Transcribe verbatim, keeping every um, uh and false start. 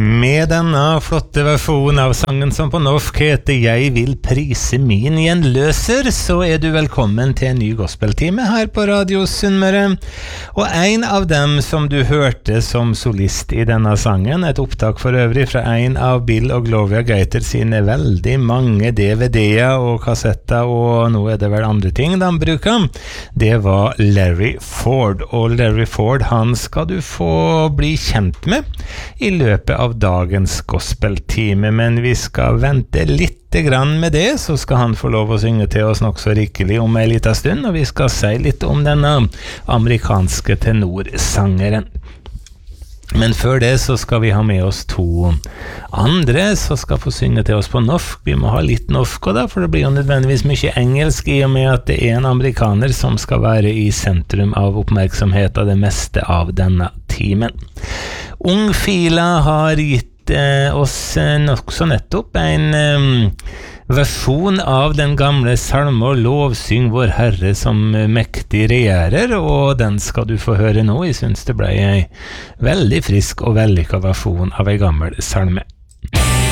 Med denne flotte versjonen av sangen som på norsk heter «Jeg vil prise min gjenløser», så er du velkommen til en ny gospeltime her på Radio Sunnmøre. Og en av dem som du hørte som solist i denne sangen, et opptak for øvrig fra en av Bill og Gloria Gaither sine veldig mange D V D-er og kassetter, og nå er det vel andre ting de bruker, det var Larry Ford. Og Larry Ford, han skal du få bli kjent med i løpet av dagens gospeltime, men vi skal vente litt grann med det, så skal han få lov å synge til oss nok så rikelig om en liten stund, og vi skal si litt om denne amerikanske tenorsangeren. Men før det så skal vi ha med oss to andre som skal få synge til oss på norsk. Vi må ha litt norsk også da, for det blir jo nødvendigvis mye engelsk i og med at det er en amerikaner som skal være i sentrum av oppmerksomhet av det meste av denne timen. Ung Fila har gitt eh, oss eh, nok så nettopp en eh, versjon av den gamle salme «Lovsyng vår Herre som mektig regjerer», og den skal du få høre nå. Jeg synes det ble en veldig frisk og vellykket versjon av en gammel salme.